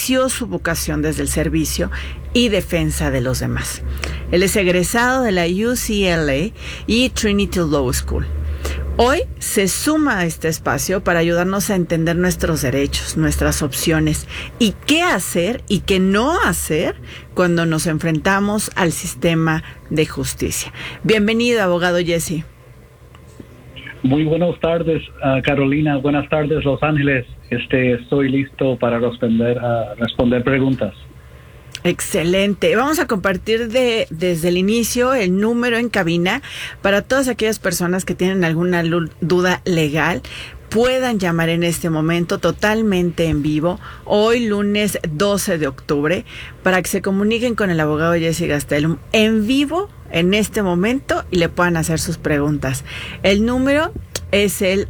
inició su vocación desde el servicio y defensa de los demás. Él es egresado de la UCLA y Trinity Law School. Hoy se suma a este espacio para ayudarnos a entender nuestros derechos, nuestras opciones y qué hacer y qué no hacer cuando nos enfrentamos al sistema de justicia. Bienvenido, abogado Jesse. Muy buenas tardes, Carolina. Buenas tardes, Los Ángeles. Estoy listo para responder preguntas. Excelente. Vamos a compartir desde el inicio el número en cabina para todas aquellas personas que tienen alguna duda legal. Puedan llamar en este momento totalmente en vivo, hoy lunes 12 de octubre, para que se comuniquen con el abogado Jesse Gastelum en vivo en este momento y le puedan hacer sus preguntas. El número es el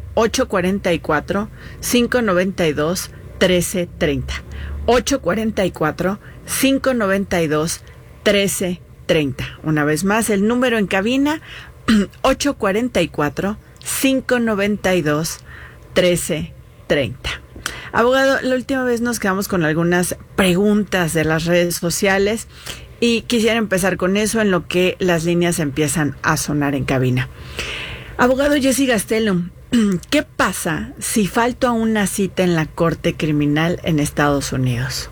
844-592-1330. 844-592-1330. Una vez más, el número en cabina, 844-592-1330. Abogado, la última vez nos quedamos con algunas preguntas de las redes sociales y quisiera empezar con eso en lo que las líneas empiezan a sonar en cabina. Abogado Jesse Gastelum, ¿qué pasa si falto a una cita en la corte criminal en Estados Unidos?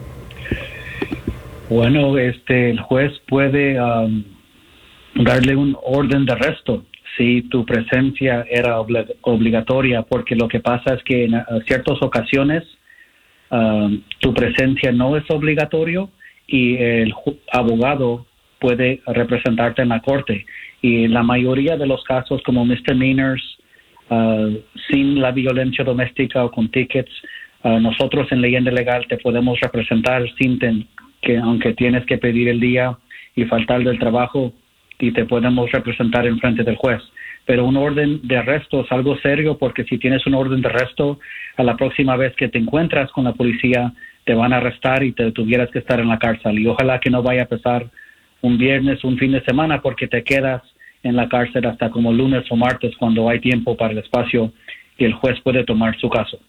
Bueno, el juez puede darle un orden de arresto si tu presencia era obligatoria, porque lo que pasa es que en ciertas ocasiones tu presencia no es obligatorio y el abogado puede representarte en la corte. Y la mayoría de los casos como misdemeanors, sin la violencia doméstica o con tickets, nosotros en Leyenda Legal te podemos representar aunque tienes que pedir el día y faltar del trabajo, y te podemos representar en frente del juez. Pero un orden de arresto es algo serio, porque si tienes un orden de arresto, a la próxima vez que te encuentras con la policía, te van a arrestar y te tuvieras que estar en la cárcel. Y ojalá que no vaya a pasar un viernes, un fin de semana, porque te quedas en la cárcel hasta como lunes o martes, cuando hay tiempo para el espacio y el juez puede tomar su caso.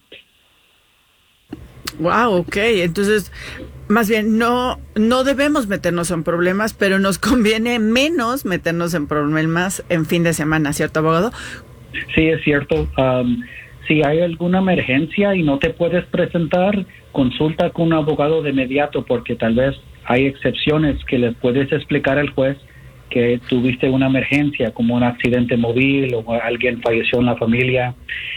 Wow, ok. Entonces, más bien, no debemos meternos en problemas, pero nos conviene menos meternos en problemas en fin de semana, ¿cierto, abogado? Sí, es cierto. Si hay alguna emergencia y no te puedes presentar, consulta con un abogado de inmediato, porque tal vez hay excepciones que les puedes explicar al juez que tuviste una emergencia, como un accidente móvil o alguien falleció en la familia.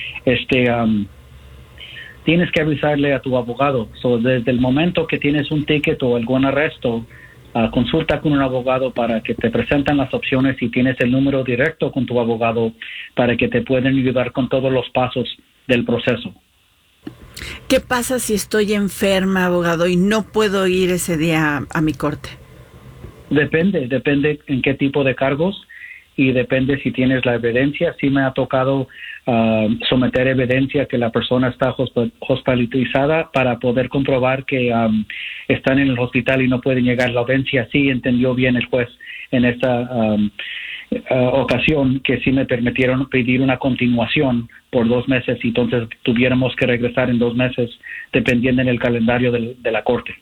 Tienes que avisarle a tu abogado. Desde el momento que tienes un ticket o algún arresto, consulta con un abogado para que te presenten las opciones, y tienes el número directo con tu abogado para que te puedan ayudar con todos los pasos del proceso. ¿Qué pasa si estoy enferma, abogado, y no puedo ir ese día a mi corte? Depende en qué tipo de cargos y depende si tienes la evidencia. Sí me ha tocado someter evidencia que la persona está hospitalizada para poder comprobar que están en el hospital y no pueden llegar a la audiencia. Sí entendió bien el juez en esa ocasión que sí me permitieron pedir una continuación por 2 meses, y entonces tuviéramos que regresar en 2 meses dependiendo en el calendario de la corte.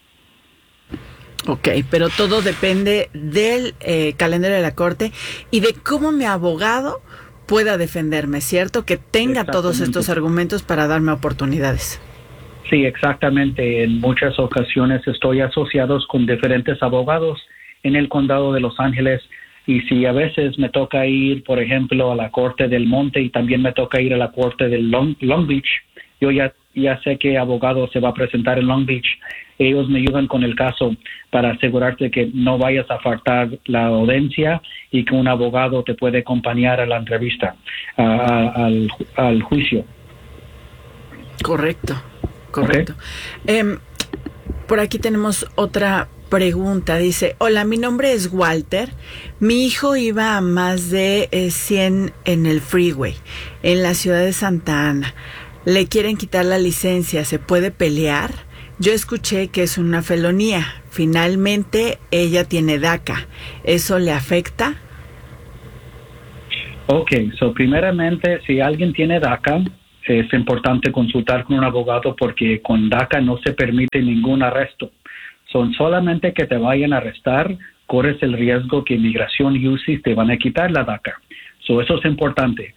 Ok, pero todo depende del calendario de la corte y de cómo mi abogado pueda defenderme, ¿cierto? Que tenga todos estos argumentos para darme oportunidades. Sí, exactamente. En muchas ocasiones estoy asociado con diferentes abogados en el condado de Los Ángeles, y si a veces me toca ir, por ejemplo, a la corte del Monte y también me toca ir a la corte del Long Beach, yo ya sé qué abogado se va a presentar en Long Beach. Ellos me ayudan con el caso para asegurarte que no vayas a faltar la audiencia y que un abogado te puede acompañar a la entrevista, al juicio. Correcto. Okay. Por aquí tenemos otra pregunta. Dice: hola, mi nombre es Walter. Mi hijo iba a más de 100 en el freeway en la ciudad de Santa Ana. Le quieren quitar la licencia. ¿Se puede pelear? Yo escuché que es una felonía. Finalmente, ella tiene DACA. ¿Eso le afecta? Ok, primeramente, si alguien tiene DACA, es importante consultar con un abogado porque con DACA no se permite ningún arresto. Son solamente que te vayan a arrestar, corres el riesgo que Inmigración y UCIS te van a quitar la DACA. Eso es importante.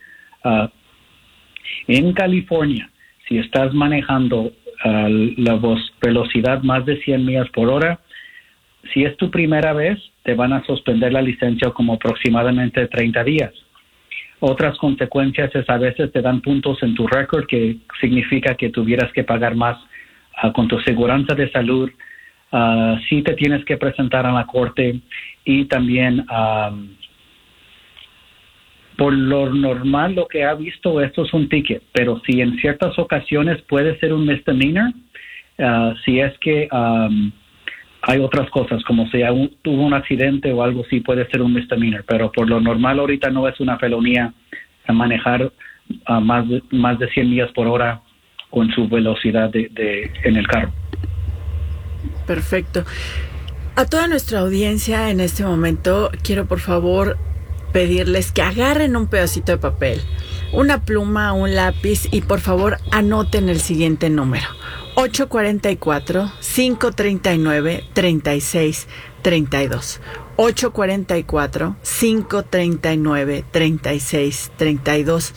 En California, si estás manejando la velocidad más de 100 millas por hora, si es tu primera vez, te van a suspender la licencia como aproximadamente 30 días. Otras consecuencias es a veces te dan puntos en tu récord, que significa que tuvieras que pagar más con tu aseguranza de salud. Sí te tienes que presentar a la corte y también por lo normal lo que ha visto esto es un ticket, pero si en ciertas ocasiones puede ser un misdemeanor, si es que hay otras cosas, como si tuvo un accidente o algo, sí puede ser un misdemeanor, pero por lo normal ahorita no es una felonía manejar más de 100 millas por hora con su velocidad en el carro. Perfecto. A toda nuestra audiencia en este momento, quiero por favor pedirles que agarren un pedacito de papel, una pluma, un lápiz y por favor anoten el siguiente número: 844-539-3632. 844-539-3632.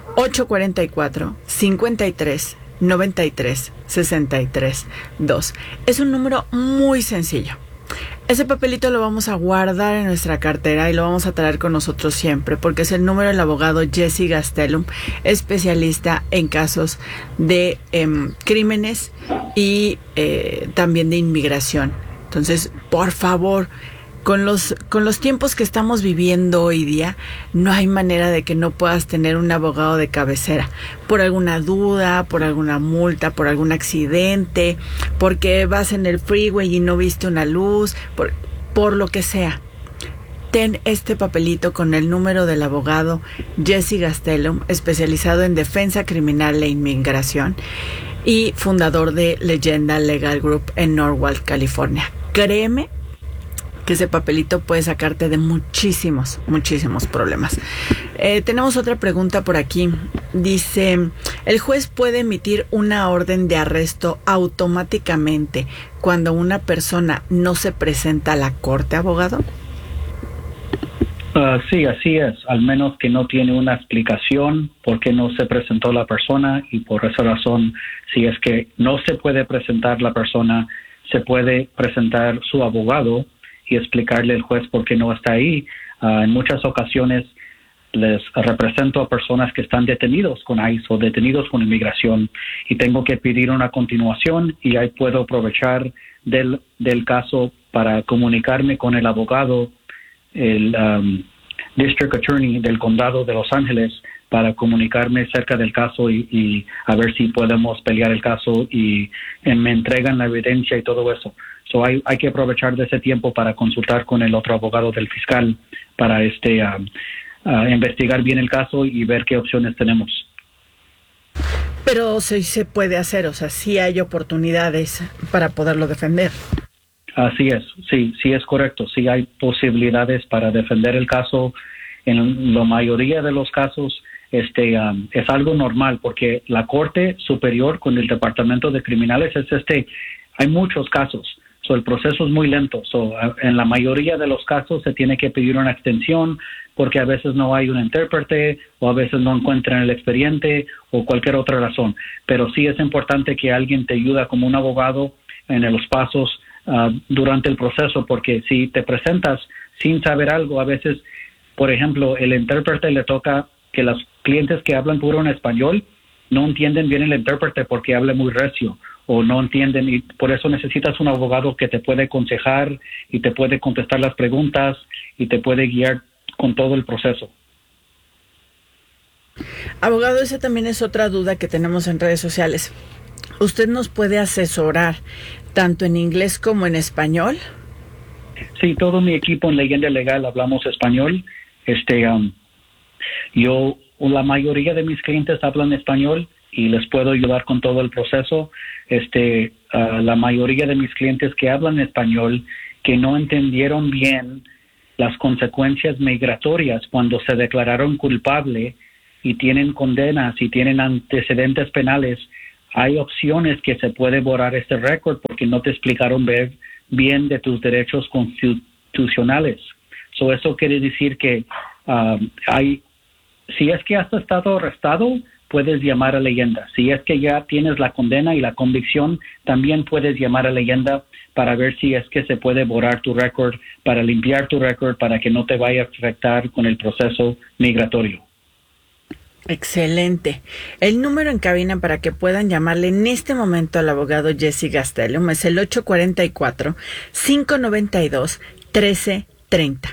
844-53-93-63-2. Es un número muy sencillo. Ese papelito lo vamos a guardar en nuestra cartera y lo vamos a traer con nosotros siempre, porque es el número del abogado Jesse Gastelum, especialista en casos de crímenes y también de inmigración. Entonces, por favor, con los tiempos que estamos viviendo hoy día, no hay manera de que no puedas tener un abogado de cabecera por alguna duda, por alguna multa, por algún accidente, porque vas en el freeway y no viste una luz, por lo que sea. Ten este papelito con el número del abogado Jesse Gastelum, especializado en defensa criminal e inmigración y fundador de Leyenda Legal Group en Norwalk, California. Créeme que ese papelito puede sacarte de muchísimos problemas. Tenemos otra pregunta por aquí. Dice, ¿el juez puede emitir una orden de arresto automáticamente cuando una persona no se presenta a la corte, abogado? Sí, así es, al menos que no tiene una explicación por qué no se presentó la persona, y por esa razón, si es que no se puede presentar la persona, se puede presentar su abogado y explicarle al juez por qué no está ahí. En muchas ocasiones les represento a personas que están detenidos con ICE o detenidos con inmigración y tengo que pedir una continuación, y ahí puedo aprovechar del caso para comunicarme con el abogado, el District Attorney del Condado de Los Ángeles, para comunicarme acerca del caso y a ver si podemos pelear el caso y me entregan la evidencia y todo eso. So hay que aprovechar de ese tiempo para consultar con el otro abogado del fiscal para investigar bien el caso y ver qué opciones tenemos. Pero sí se puede hacer, o sea, sí hay oportunidades para poderlo defender. Así es, sí es correcto. Sí hay posibilidades para defender el caso. En la mayoría de los casos es algo normal, porque la Corte Superior con el Departamento de Criminales hay muchos casos. So, el proceso es muy lento. So, en la mayoría de los casos se tiene que pedir una extensión porque a veces no hay un intérprete o a veces no encuentran el expediente o cualquier otra razón. Pero sí es importante que alguien te ayude como un abogado en los pasos durante el proceso, porque si te presentas sin saber algo, a veces, por ejemplo, el intérprete le toca que los clientes que hablan puro en español no entienden bien el intérprete porque habla muy recio o no entienden, y por eso necesitas un abogado que te puede aconsejar y te puede contestar las preguntas y te puede guiar con todo el proceso. Abogado, esa también es otra duda que tenemos en redes sociales. ¿Usted nos puede asesorar tanto en inglés como en español? Sí, todo mi equipo en Leyenda Legal hablamos español. La mayoría de mis clientes hablan español y les puedo ayudar con todo el proceso. La mayoría de mis clientes que hablan español, que no entendieron bien las consecuencias migratorias cuando se declararon culpable y tienen condenas y tienen antecedentes penales, hay opciones que se puede borrar este récord porque no te explicaron bien de tus derechos constitucionales. Eso quiere decir que si es que has estado arrestado, puedes llamar a Leyenda. Si es que ya tienes la condena y la convicción, también puedes llamar a Leyenda para ver si es que se puede borrar tu récord, para limpiar tu récord, para que no te vaya a afectar con el proceso migratorio. Excelente. El número en cabina para que puedan llamarle en este momento al abogado Jesse Gastelum es el 844-592-1330.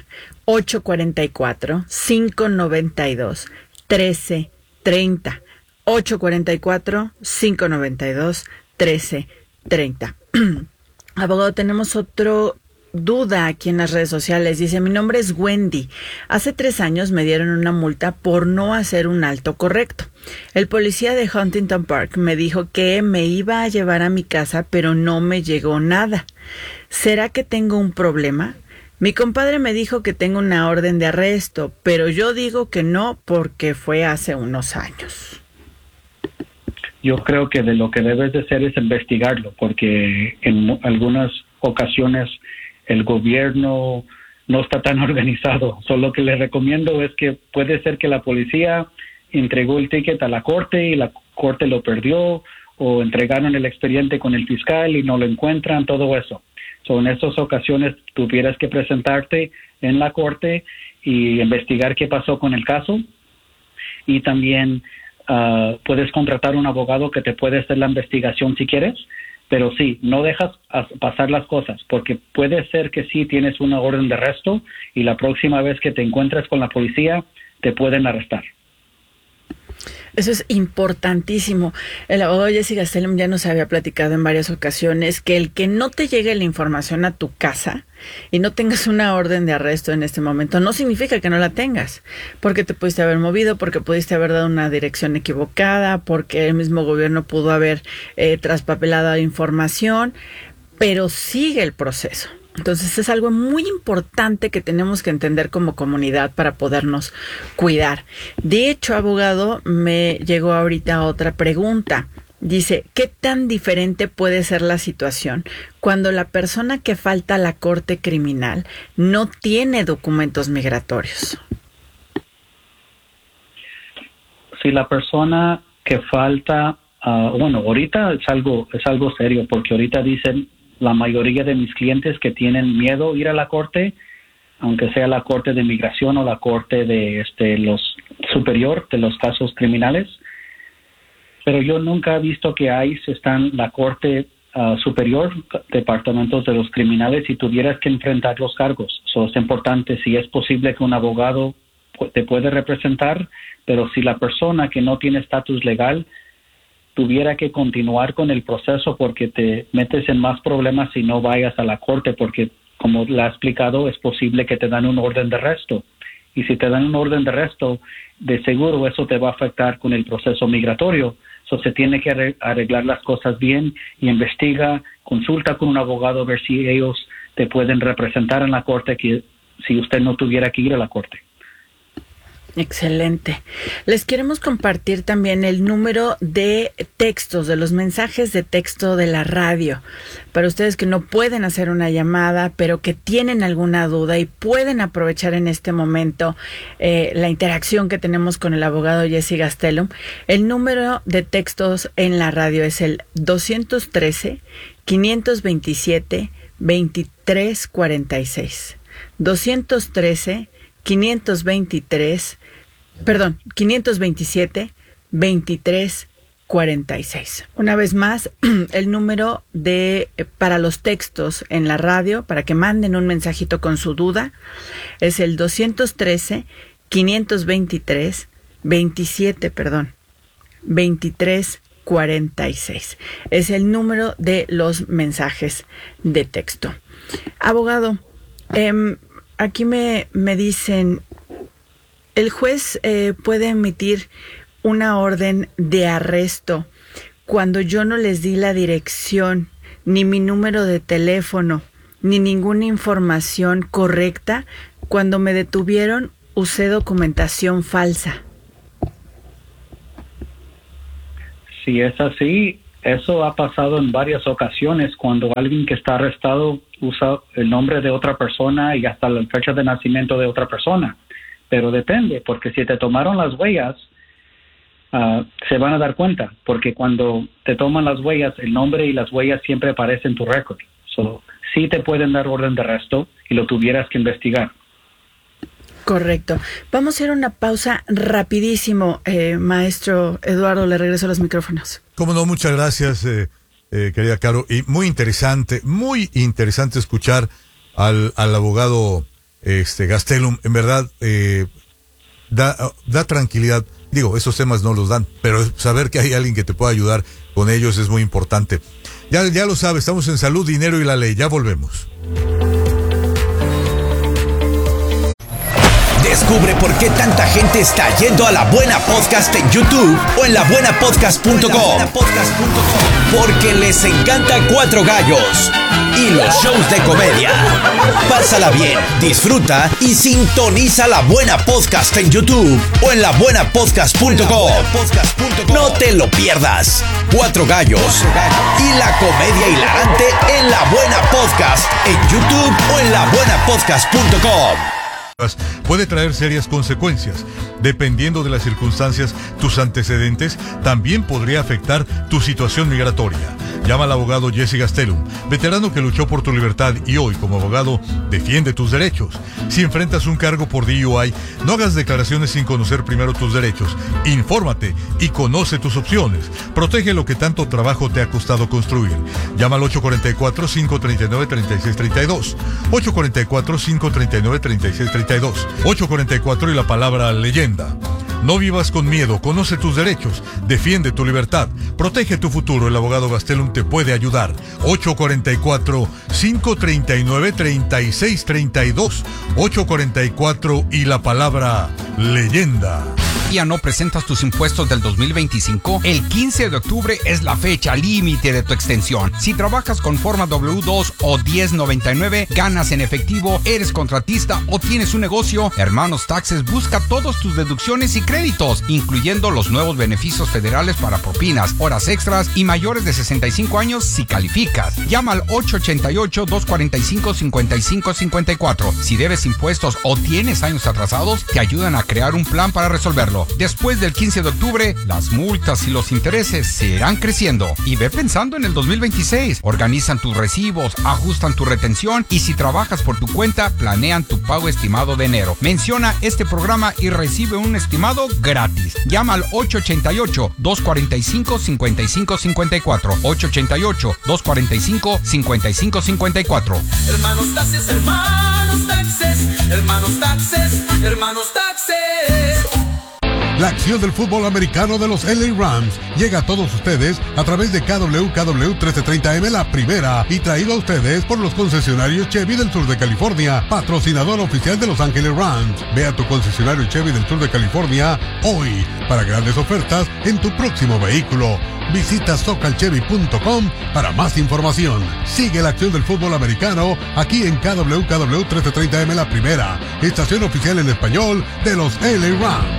844-592-1330. 844-592-1330. Abogado, tenemos otro duda aquí en las redes sociales. Dice, mi nombre es Wendy. Hace 3 años me dieron una multa por no hacer un alto correcto. El policía de Huntington Park me dijo que me iba a llevar a mi casa, pero no me llegó nada. ¿Será que tengo un problema? Mi compadre me dijo que tengo una orden de arresto, pero yo digo que no porque fue hace unos años. Yo creo que de lo que debes de hacer es investigarlo, porque en algunas ocasiones el gobierno no está tan organizado. Lo que le recomiendo es que puede ser que la policía entregó el ticket a la corte y la corte lo perdió, o entregaron el expediente con el fiscal y no lo encuentran, todo eso. En esas ocasiones tuvieras que presentarte en la corte y investigar qué pasó con el caso, y también puedes contratar un abogado que te puede hacer la investigación si quieres, pero sí, no dejas pasar las cosas, porque puede ser que sí tienes una orden de arresto y la próxima vez que te encuentres con la policía te pueden arrestar. Eso es importantísimo. El abogado Jesse Gastelum ya nos había platicado en varias ocasiones que el que no te llegue la información a tu casa y no tengas una orden de arresto en este momento no significa que no la tengas, porque te pudiste haber movido, porque pudiste haber dado una dirección equivocada, porque el mismo gobierno pudo haber traspapelado información, pero sigue el proceso. Entonces es algo muy importante que tenemos que entender como comunidad para podernos cuidar. De hecho, abogado, me llegó ahorita otra pregunta. Dice, ¿qué tan diferente puede ser la situación cuando la persona que falta a la corte criminal no tiene documentos migratorios? Si la persona que falta, ahorita es algo serio, porque ahorita dicen la mayoría de mis clientes que tienen miedo a ir a la corte, aunque sea la corte de migración o la corte de los superior de los casos criminales, pero yo nunca he visto que ICE está en la corte superior, departamentos de los criminales, y tuvieras que enfrentar los cargos. Es importante, si es posible que un abogado te puede representar, pero si la persona que no tiene estatus legal tuviera que continuar con el proceso, porque te metes en más problemas si no vayas a la corte, porque como le ha explicado, es posible que te dan un orden de arresto. Y si te dan un orden de arresto, de seguro eso te va a afectar con el proceso migratorio. Se tiene que arreglar las cosas bien, y investiga, consulta con un abogado a ver si ellos te pueden representar en la corte, que si usted no tuviera que ir a la corte. Excelente. Les queremos compartir también el número de textos, de los mensajes de texto de la radio, para ustedes que no pueden hacer una llamada, pero que tienen alguna duda y pueden aprovechar en este momento la interacción que tenemos con el abogado Jesse Gastelum. El número de textos en la radio es el 213-527-2346. 527-2346. Una vez más, el número para los textos en la radio, para que manden un mensajito con su duda, es el 2346. Es el número de los mensajes de texto. Abogado, aquí me dicen, el juez puede emitir una orden de arresto cuando yo no les di la dirección, ni mi número de teléfono, ni ninguna información correcta. Cuando me detuvieron, usé documentación falsa. Si es así, eso ha pasado en varias ocasiones cuando alguien que está arrestado usa el nombre de otra persona y hasta la fecha de nacimiento de otra persona. Pero depende, porque si te tomaron las huellas, se van a dar cuenta, porque cuando te toman las huellas, el nombre y las huellas siempre aparecen en tu récord. Sí te pueden dar orden de arresto y lo tuvieras que investigar. Correcto. Vamos a ir a una pausa rapidísimo, maestro Eduardo, le regreso los micrófonos. Cómo no, muchas gracias, querida Caro, y muy interesante escuchar al abogado Gastelum. En verdad, da tranquilidad. Digo, esos temas no los dan, pero saber que hay alguien que te pueda ayudar con ellos es muy importante. Ya lo sabes, estamos en Salud, Dinero y la Ley. Ya volvemos. Descubre por qué tanta gente está yendo a La Buena Podcast en YouTube o en labuenapodcast.com. Porque les encanta Cuatro Gallos y los shows de comedia. Pásala bien, disfruta y sintoniza La Buena Podcast en YouTube o en labuenapodcast.com. No te lo pierdas. Cuatro Gallos y la comedia hilarante en La Buena Podcast en YouTube o en labuenapodcast.com. Puede traer serias consecuencias. Dependiendo de las circunstancias, tus antecedentes también podría afectar tu situación migratoria. Llama al abogado Jesse Gastelum, veterano que luchó por tu libertad y hoy, como abogado, defiende tus derechos. Si enfrentas un cargo por DUI, no hagas declaraciones sin conocer primero tus derechos. Infórmate y conoce tus opciones. Protege lo que tanto trabajo te ha costado construir. Llama al 844-539-3632. 844-539-3632. 844 y la palabra leyenda. No vivas con miedo, conoce tus derechos, defiende tu libertad, protege tu futuro. El abogado Gastelum te puede ayudar. 844-539-3632. 844 y la palabra leyenda. ¿No presentas tus impuestos del 2025? El 15 de octubre es la fecha límite de tu extensión. Si trabajas con forma W2 o 1099, ganas en efectivo, eres contratista o tienes un negocio, Hermanos Taxes busca todas tus deducciones y créditos, incluyendo los nuevos beneficios federales para propinas, horas extras y mayores de 65 años si calificas. Llama al 888-245-5554. Si debes impuestos o tienes años atrasados, te ayudan a crear un plan para resolverlo. Después del 15 de octubre, las multas y los intereses seguirán creciendo. Y ve pensando en el 2026. Organizan tus recibos, ajustan tu retención y si trabajas por tu cuenta, planean tu pago estimado de enero. Menciona este programa y recibe un estimado gratis. Llama al 888-245-5554. 888-245-5554. Hermanos Taxes, Hermanos Taxes, Hermanos Taxes, Hermanos Taxes. La acción del fútbol americano de los LA Rams llega a todos ustedes a través de KWKW 1330M La Primera y traído a ustedes por los concesionarios Chevy del sur de California, patrocinador oficial de Los Ángeles Rams. Ve a tu concesionario Chevy del sur de California hoy para grandes ofertas en tu próximo vehículo. Visita socalchevy.com para más información. Sigue la acción del fútbol americano aquí en KWKW 1330M La Primera, estación oficial en español de los LA Rams.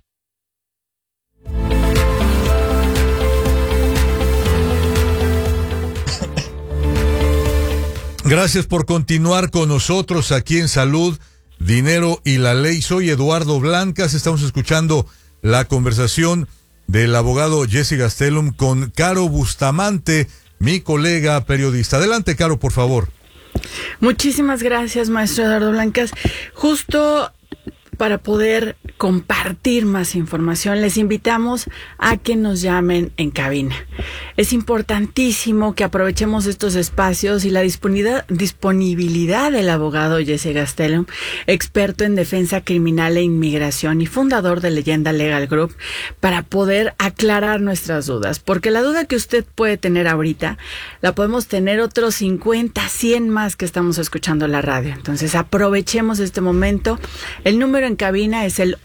Gracias por continuar con nosotros aquí en Salud, Dinero y la Ley. Soy Eduardo Blancas. Estamos escuchando la conversación del abogado Jesse Gastelum con Caro Bustamante, mi colega periodista. Adelante, Caro, por favor. Muchísimas gracias, maestro Eduardo Blancas. Justo para poder compartir más información, les invitamos a que nos llamen en cabina. Es importantísimo que aprovechemos estos espacios y la disponibilidad del abogado Jesse Gastelum, experto en defensa criminal e inmigración y fundador de Leyenda Legal Group, para poder aclarar nuestras dudas. Porque la duda que usted puede tener ahorita, la podemos tener otros 50, 100 más que estamos escuchando en la radio. Entonces aprovechemos este momento. El número en cabina es el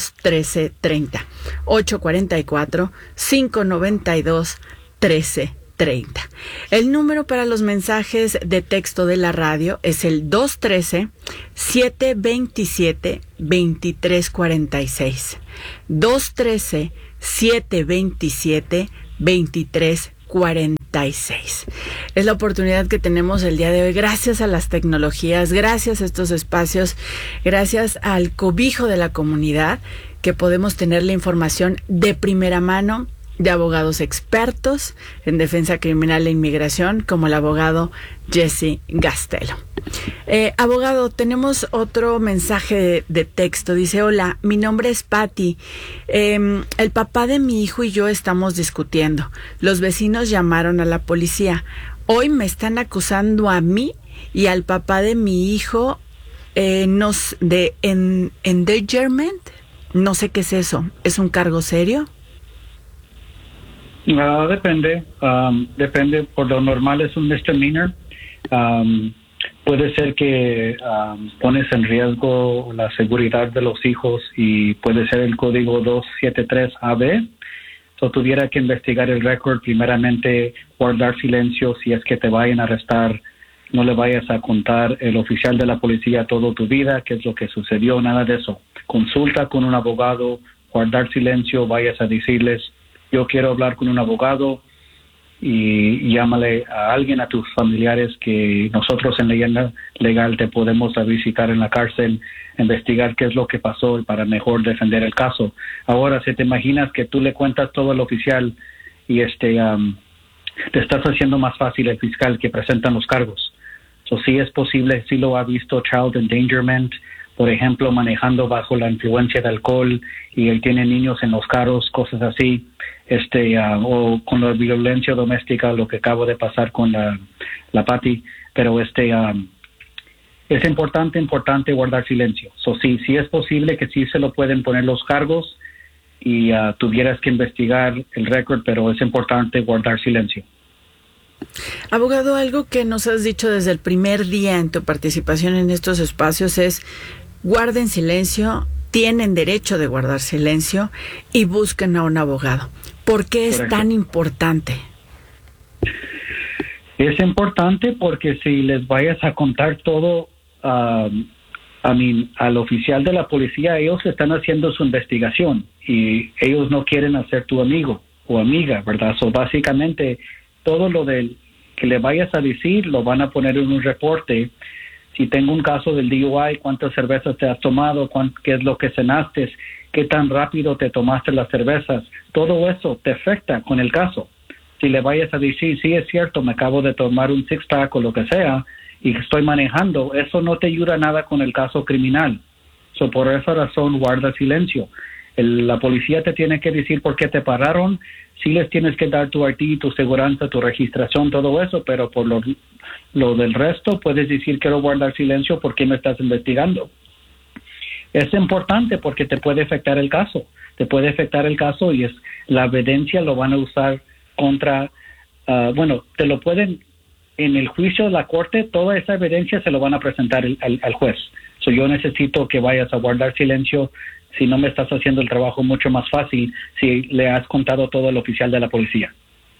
844-592-1330. 844-592-1330. 30. El número para los mensajes de texto de la radio es el 213-727-2346. 213-727-2346. Es la oportunidad que tenemos el día de hoy, gracias a las tecnologías, gracias a estos espacios, gracias al cobijo de la comunidad, que podemos tener la información de primera mano de abogados expertos en defensa criminal e inmigración, como el abogado Jesse Gastelo. Abogado, tenemos otro mensaje de texto. Dice: hola, mi nombre es Patty. El papá de mi hijo y yo estamos discutiendo. Los vecinos llamaron a la policía. Hoy me están acusando a mí y al papá de mi hijo de endangerment. No sé qué es eso. ¿Es un cargo serio? Depende. Por lo normal es un misdemeanor. Puede ser que pones en riesgo la seguridad de los hijos y puede ser el código 273AB. So, tuviera que investigar el récord, primeramente guardar silencio. Si es que te vayan a arrestar, no le vayas a contar el oficial de la policía toda tu vida, qué es lo que sucedió, nada de eso. Consulta con un abogado, guardar silencio, vayas a decirles: yo quiero hablar con un abogado, y llámale a alguien, a tus familiares, que nosotros en leyenda legal te podemos visitar en la cárcel, investigar qué es lo que pasó para mejor defender el caso. Ahora, si te imaginas que tú le cuentas todo al oficial y te estás haciendo más fácil el fiscal que presentan los cargos. So, sí es posible, sí lo ha visto, child endangerment, por ejemplo, manejando bajo la influencia de alcohol y él tiene niños en los carros, cosas así, o con la violencia doméstica, lo que acabo de pasar con la Patty, pero es importante guardar silencio. So, sí es posible que sí se lo pueden poner los cargos y tuvieras que investigar el récord, pero es importante guardar silencio. Abogado, algo que nos has dicho desde el primer día en tu participación en estos espacios es: guarden silencio, tienen derecho de guardar silencio y busquen a un abogado. ¿Por qué es tan importante? Es importante porque si les vayas a contar todo al oficial de la policía, ellos están haciendo su investigación y ellos no quieren hacer tu amigo o amiga, ¿verdad? So, básicamente, todo lo que le vayas a decir lo van a poner en un reporte. Si tengo un caso del DUI, cuántas cervezas te has tomado, qué es lo que cenaste, qué tan rápido te tomaste las cervezas, todo eso te afecta con el caso. Si le vayas a decir: sí, es cierto, me acabo de tomar un six-pack o lo que sea y estoy manejando, eso no te ayuda nada con el caso criminal. So, por esa razón, guarda silencio. La policía te tiene que decir por qué te pararon. Sí les tienes que dar tu ID, tu seguranza, tu registración, todo eso, pero por lo del resto puedes decir: quiero guardar silencio porque me estás investigando. Es importante porque te puede afectar el caso. Y la evidencia lo van a usar contra, te lo pueden, en el juicio de la corte, toda esa evidencia se lo van a presentar al juez. So, yo necesito que vayas a guardar silencio. Si no, me estás haciendo el trabajo mucho más fácil si le has contado todo al oficial de la policía.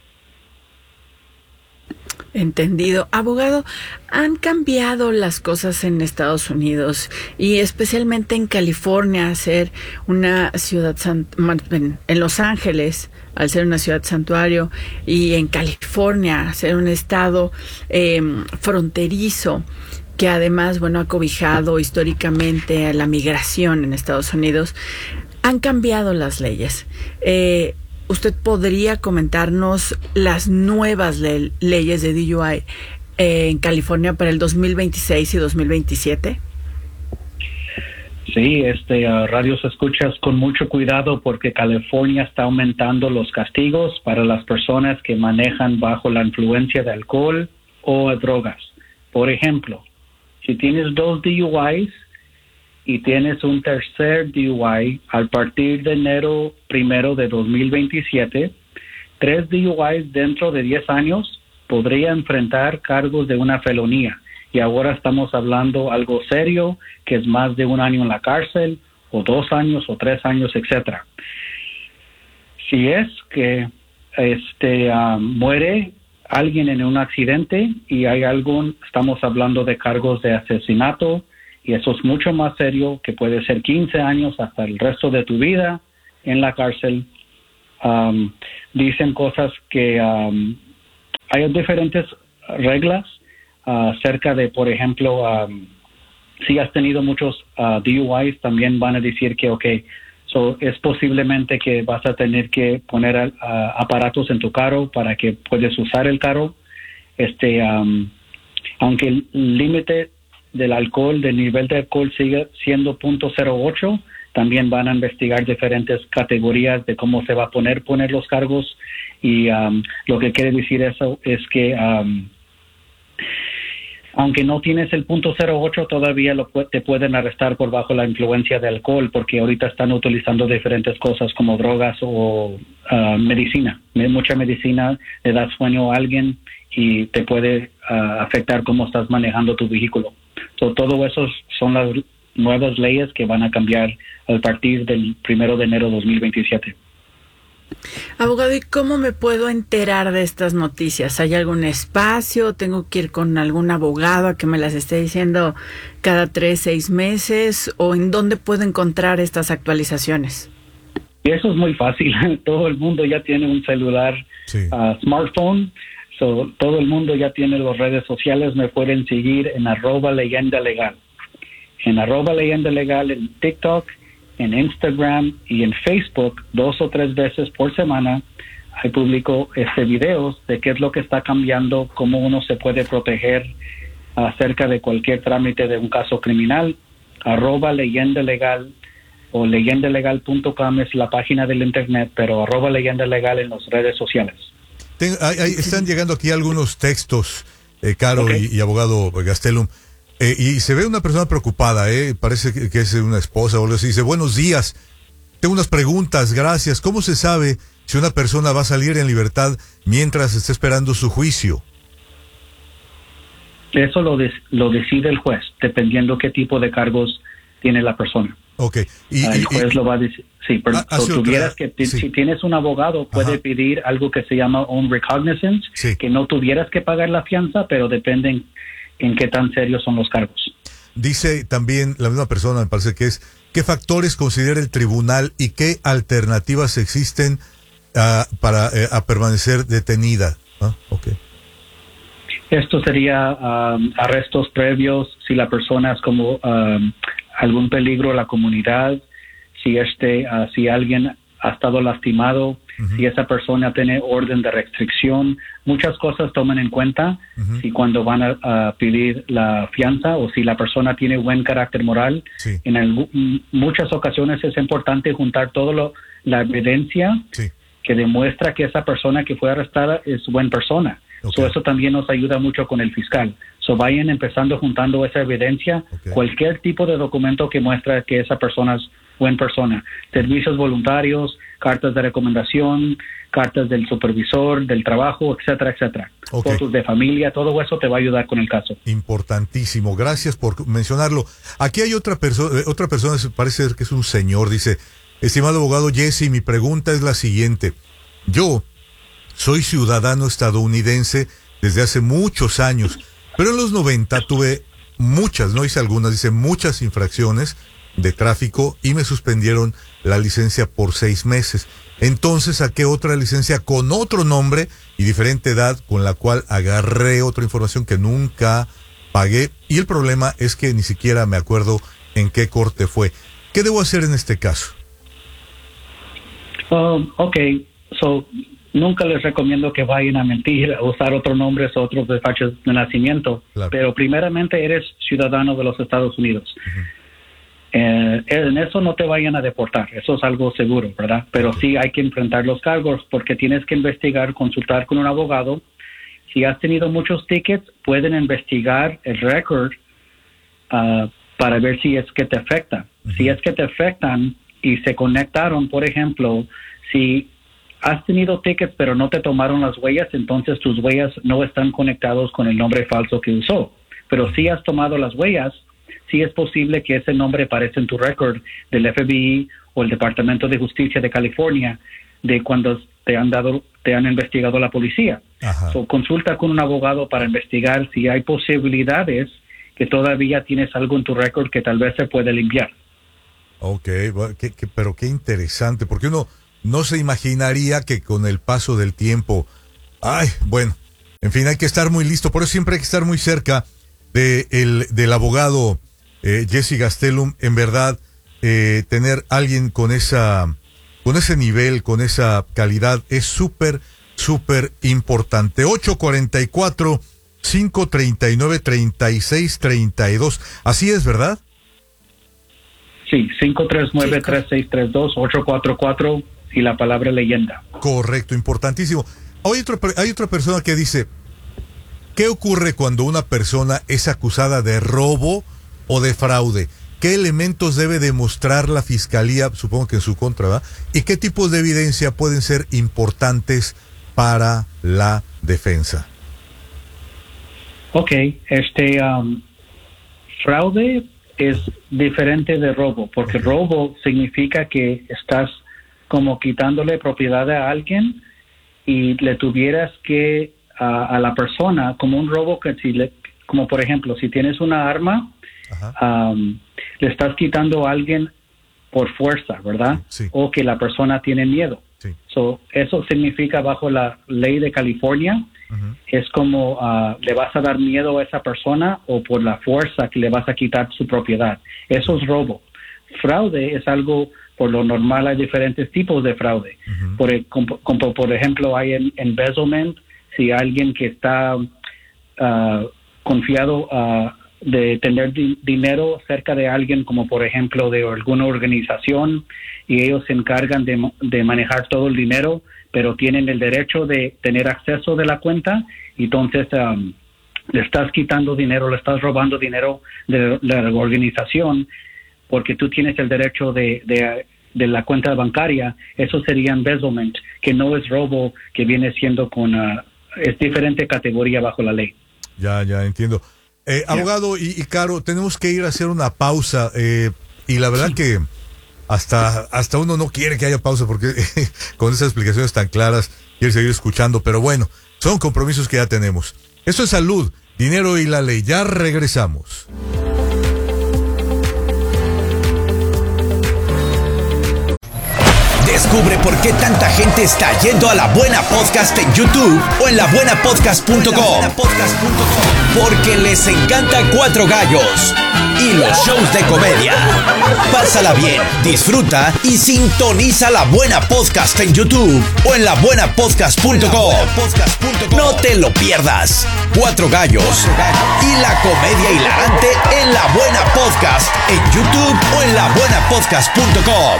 Entendido. Abogado, han cambiado las cosas en Estados Unidos y especialmente en California, ser una ciudad, en Los Ángeles, al ser una ciudad santuario, y en California, ser un estado fronterizo, que además, ha cobijado históricamente a la migración en Estados Unidos. Han cambiado las leyes. ¿Usted podría comentarnos las nuevas leyes de DUI en California para el 2026 y 2027? Sí, radios escuchas con mucho cuidado porque California está aumentando los castigos para las personas que manejan bajo la influencia de alcohol o drogas. Por ejemplo, si tienes 2 DUIs y tienes un tercer DUI, a partir de enero 1 de 2027, 3 DUIs dentro de 10 años podría enfrentar cargos de una felonía. Y ahora estamos hablando algo serio, que es más de 1 año en la cárcel, o 2 años, o 3 años, etcétera. Si es que muere alguien en un accidente y estamos hablando de cargos de asesinato, y eso es mucho más serio, que puede ser 15 años hasta el resto de tu vida en la cárcel. Dicen cosas que hay diferentes reglas acerca de, por ejemplo, si has tenido muchos DUIs, también van a decir que, es posiblemente que vas a tener que poner aparatos en tu carro para que puedas usar el carro. Aunque el límite del alcohol, del nivel de alcohol sigue siendo 0.08, también van a investigar diferentes categorías de cómo se va a poner los cargos, y lo que quiere decir eso es que aunque no tienes el 0.08, todavía te pueden arrestar por bajo la influencia de alcohol, porque ahorita están utilizando diferentes cosas como drogas o medicina. Mucha medicina le da sueño a alguien y te puede afectar cómo estás manejando tu vehículo. Todo eso son las nuevas leyes que van a cambiar a partir del 1 de enero de 2027. Abogado, ¿y cómo me puedo enterar de estas noticias? ¿Hay algún espacio? ¿Tengo que ir con algún abogado a que me las esté diciendo cada 3-6 meses? ¿O en dónde puedo encontrar estas actualizaciones? Y eso es muy fácil. Todo el mundo ya tiene un celular, smartphone. Todo el mundo ya tiene las redes sociales. Me pueden seguir en @leyendalegal. En @leyendalegal en TikTok, en Instagram y en Facebook 2 o 3 veces por semana. Ahí publico videos de qué es lo que está cambiando, cómo uno se puede proteger acerca de cualquier trámite de un caso criminal. @leyendalegal o leyendalegal.com es la página del internet, pero @leyendalegal en las redes sociales. Están llegando aquí algunos textos, Caro y abogado Gastelum. Y se ve una persona preocupada, parece que es una esposa o algo así. Dice, buenos días, tengo unas preguntas, gracias. ¿Cómo se sabe si una persona va a salir en libertad mientras está esperando su juicio? Eso lo decide el juez, dependiendo qué tipo de cargos tiene la persona. El juez lo va a decir. Sí, pero si tienes un abogado, puede pedir algo que se llama own recognizance, que no tuvieras que pagar la fianza, pero depende en qué tan serios son los cargos. Dice también la misma persona, me parece que es, ¿qué factores considera el tribunal y qué alternativas existen para permanecer detenida? Esto sería arrestos previos, si la persona es como algún peligro a la comunidad, si alguien ha estado lastimado, si esa persona tiene orden de restricción. Muchas cosas toman en cuenta si cuando van a pedir la fianza, o si la persona tiene buen carácter moral. En muchas ocasiones es importante juntar toda la evidencia que demuestra que esa persona que fue arrestada es buena persona. Eso también nos ayuda mucho con el fiscal. Vayan empezando juntando esa evidencia, cualquier tipo de documento que muestra que esa persona es buena persona. Servicios voluntarios, cartas de recomendación, cartas del supervisor, del trabajo, etcétera, etcétera. Fotos de familia, todo eso te va a ayudar con el caso. Importantísimo, gracias por mencionarlo. Aquí hay otra persona, parece que es un señor, dice, estimado abogado Jesse, mi pregunta es la siguiente. Yo soy ciudadano estadounidense desde hace muchos años, pero en los 90 tuve muchas infracciones de tráfico y me suspendieron la licencia por 6 meses. Entonces saqué otra licencia con otro nombre y diferente edad, con la cual agarré otra información que nunca pagué, y el problema es que ni siquiera me acuerdo en qué corte fue. ¿Qué debo hacer en este caso? Nunca les recomiendo que vayan a mentir, a usar otros nombres o otros despachos de nacimiento, pero primeramente eres ciudadano de los Estados Unidos. En eso no te vayan a deportar, eso es algo seguro, ¿verdad? Pero sí hay que enfrentar los cargos, porque tienes que investigar, consultar con un abogado. Si has tenido muchos tickets, pueden investigar el récord para ver si es que te afecta. Si es que te afectan y se conectaron, por ejemplo, si has tenido tickets pero no te tomaron las huellas, entonces tus huellas no están conectados con el nombre falso que usó. Pero si has tomado las huellas, sí es posible que ese nombre aparezca en tu récord del FBI o el Departamento de Justicia de California, de cuando te han investigado la policía. So, consulta con un abogado para investigar si hay posibilidades que todavía tienes algo en tu récord que tal vez se puede limpiar. Ok, pero qué interesante, porque uno no se imaginaría que con el paso del tiempo, en fin, hay que estar muy listo, por eso siempre hay que estar muy cerca del abogado Jesse Gastelum. En verdad, tener alguien con ese nivel, con esa calidad, es súper importante. 844-539-3632, así es, ¿verdad? Sí, 539-3632, 844 y la palabra leyenda. Correcto, importantísimo. Hay otra persona que dice, ¿qué ocurre cuando una persona es acusada de robo o de fraude? ¿Qué elementos debe demostrar la fiscalía, supongo que en su contra, ¿verdad? ¿Y qué tipos de evidencia pueden ser importantes para la defensa? Ok, fraude es diferente de robo, porque robo significa que estás como quitándole propiedad a alguien y le tuvieras que a la persona, como un robo que como por ejemplo, si tienes una arma, le estás quitando a alguien por fuerza, ¿verdad? Sí. O que la persona tiene miedo. Sí. So, eso significa bajo la ley de California, es como le vas a dar miedo a esa persona o por la fuerza que le vas a quitar su propiedad. Eso es robo. Fraude es algo, por lo normal hay diferentes tipos de fraude. Por ejemplo, hay embezzlement, si alguien que está confiado de tener dinero cerca de alguien, como por ejemplo de alguna organización, y ellos se encargan de manejar todo el dinero, pero tienen el derecho de tener acceso de la cuenta, y entonces le estás quitando dinero, le estás robando dinero de la organización, porque tú tienes el derecho de la cuenta bancaria. Eso sería embezzlement, que no es robo, que viene siendo es diferente categoría bajo la ley. Ya entiendo. Abogado y Caro, tenemos que ir a hacer una pausa, y la verdad que hasta uno no quiere que haya pausa, porque con esas explicaciones tan claras quiere seguir escuchando, pero bueno, son compromisos que ya tenemos. Esto es Salud, Dinero y la Ley. Ya regresamos. Descubre por qué tanta gente está yendo a La Buena Podcast en YouTube o en labuenapodcast.com. Porque les encanta Cuatro Gallos y los shows de comedia. Pásala bien, disfruta y sintoniza La Buena Podcast en YouTube o en labuenapodcast.com. No te lo pierdas. Cuatro Gallos y la comedia hilarante en La Buena Podcast en YouTube o en labuenapodcast.com.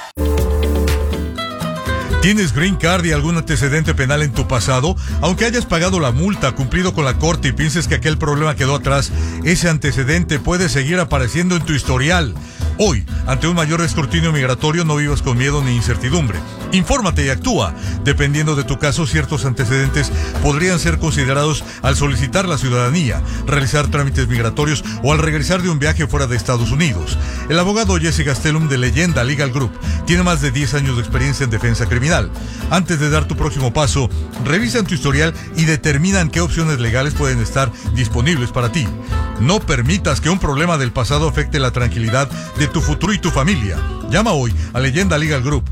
¿Tienes green card y algún antecedente penal en tu pasado? Aunque hayas pagado la multa, cumplido con la corte y pienses que aquel problema quedó atrás, ese antecedente puede seguir apareciendo en tu historial. Hoy, ante un mayor escrutinio migratorio, no vivas con miedo ni incertidumbre. Infórmate y actúa. Dependiendo de tu caso, ciertos antecedentes podrían ser considerados al solicitar la ciudadanía, realizar trámites migratorios o al regresar de un viaje fuera de Estados Unidos. El abogado Jesse Gastelum de Leyenda Legal Group tiene más de 10 años de experiencia en defensa criminal. Antes de dar tu próximo paso, revisan tu historial y determinan qué opciones legales pueden estar disponibles para ti. No permitas que un problema del pasado afecte la tranquilidad de tu futuro y tu familia. Llama hoy a Leyenda Legal Group,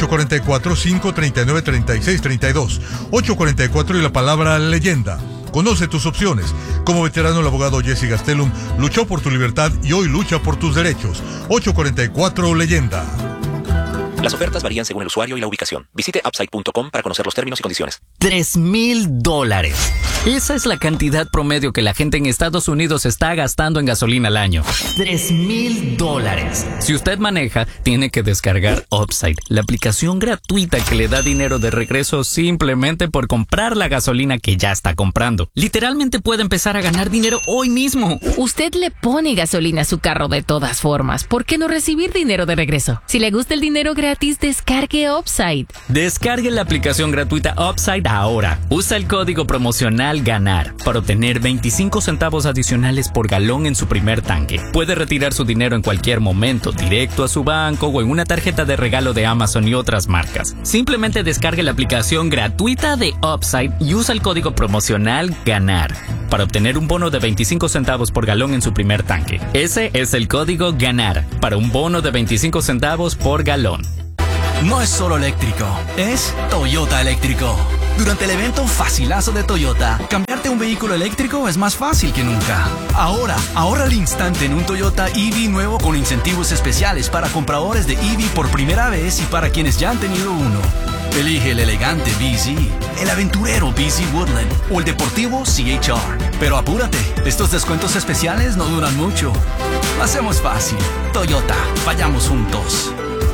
844-539-3632. 844 y la palabra leyenda. Conoce tus opciones. Como veterano, el abogado Jesse Gastelum luchó por tu libertad y hoy lucha por tus derechos. 844 leyenda. Las ofertas varían según el usuario y la ubicación. Visite Upside.com para conocer los términos y condiciones. $3,000. Esa es la cantidad promedio que la gente en Estados Unidos está gastando en gasolina al año. $3,000. Si usted maneja, tiene que descargar Upside, la aplicación gratuita que le da dinero de regreso simplemente por comprar la gasolina que ya está comprando. Literalmente puede empezar a ganar dinero hoy mismo. Usted le pone gasolina a su carro de todas formas. ¿Por qué no recibir dinero de regreso? Si le gusta el dinero gratis, gratis, descargue Upside. Descargue la aplicación gratuita Upside ahora. Usa el código promocional GANAR para obtener 25 centavos adicionales por galón en su primer tanque. Puede retirar su dinero en cualquier momento, directo a su banco o en una tarjeta de regalo de Amazon y otras marcas. Simplemente descargue la aplicación gratuita de Upside y usa el código promocional GANAR para obtener un bono de 25 centavos por galón en su primer tanque. Ese es el código GANAR para un bono de 25 centavos por galón. No es solo eléctrico, es Toyota eléctrico. Durante el evento Facilazo de Toyota, cambiarte a un vehículo eléctrico es más fácil que nunca. Ahora, ahorra al instante en un Toyota EV nuevo con incentivos especiales para compradores de EV por primera vez y para quienes ya han tenido uno. Elige el elegante BZ, el aventurero BZ Woodland o el deportivo CHR. Pero apúrate, estos descuentos especiales no duran mucho. Lo hacemos fácil. Toyota, vayamos juntos.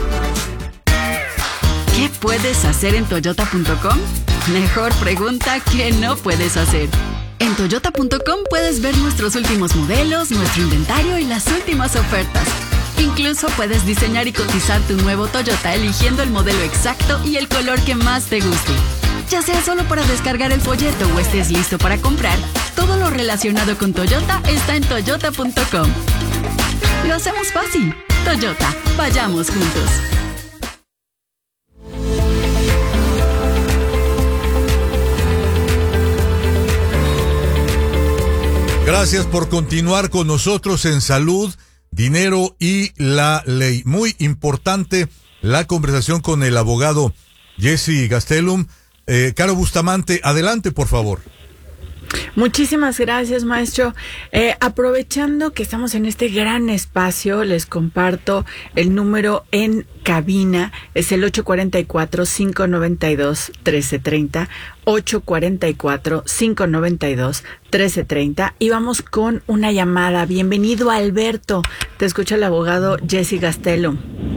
¿Qué puedes hacer en Toyota.com? Mejor pregunta que no puedes hacer. En Toyota.com puedes ver nuestros últimos modelos, nuestro inventario y las últimas ofertas. Incluso puedes diseñar y cotizar tu nuevo Toyota eligiendo el modelo exacto y el color que más te guste. Ya sea solo para descargar el folleto o estés listo para comprar, todo lo relacionado con Toyota está en Toyota.com. Lo hacemos fácil. Toyota, vayamos juntos. Gracias por continuar con nosotros en Salud, Dinero y la Ley. Muy importante la conversación con el abogado Jesse Gastelum. Caro Bustamante, adelante, por favor. Muchísimas gracias, maestro. Aprovechando que estamos en este gran espacio, les comparto el número en cabina. Es el 844-592-1330, 844-592-1330. Y vamos con una llamada. Bienvenido, Alberto. Te escucha el abogado Jesse Gastelum.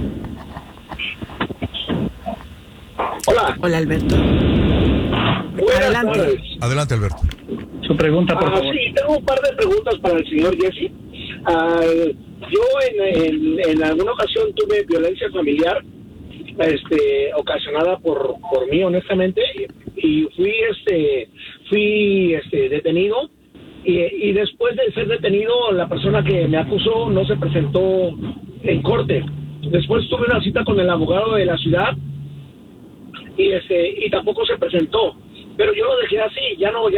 Hola. Hola, Alberto. Adelante. Tardes. Adelante, Alberto. Su pregunta, por favor. Sí, tengo un par de preguntas para el señor Jesse. Yo en alguna ocasión tuve violencia familiar, ocasionada por mí, honestamente, y fui detenido. Y después de ser detenido, la persona que me acusó no se presentó en corte. Después tuve una cita con el abogado de la ciudad y tampoco se presentó. Pero yo lo dejé así, ya no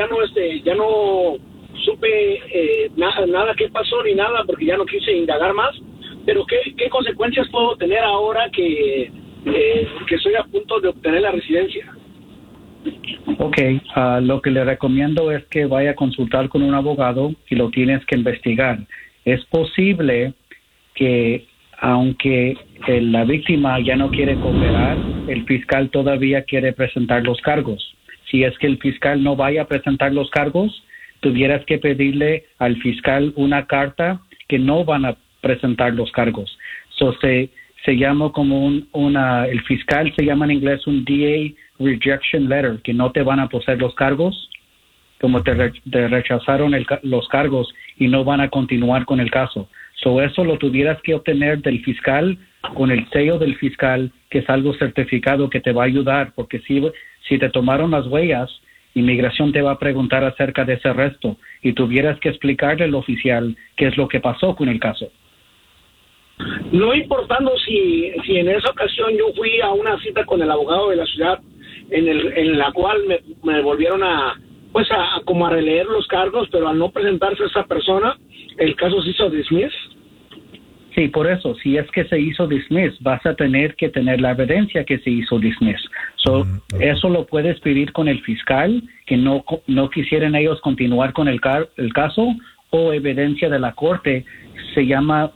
supe nada qué pasó ni nada, porque ya no quise indagar más. Pero ¿qué consecuencias puedo tener ahora que estoy a punto de obtener la residencia? Ok, lo que le recomiendo es que vaya a consultar con un abogado y lo tienes que investigar. Es posible que, aunque la víctima ya no quiere cooperar, el fiscal todavía quiere presentar los cargos. Si es que el fiscal no vaya a presentar los cargos, tuvieras que pedirle al fiscal una carta que no van a presentar los cargos. Se llama como el fiscal se llama en inglés un DA rejection letter, que no te van a poseer los cargos, como te rechazaron los cargos y no van a continuar con el caso. Eso lo tuvieras que obtener del fiscal con el sello del fiscal, que es algo certificado que te va a ayudar, porque si te tomaron las huellas, inmigración te va a preguntar acerca de ese arresto y tuvieras que explicarle al oficial qué es lo que pasó con el caso. No importando si en esa ocasión yo fui a una cita con el abogado de la ciudad en la cual me volvieron a releer los cargos, pero al no presentarse esa persona, el caso se hizo dismiss. Sí, por eso, si es que se hizo dismiss, vas a tener que tener la evidencia que se hizo dismiss. Eso lo puedes pedir con el fiscal, que no quisieran ellos continuar con el caso, o evidencia de la corte, se llama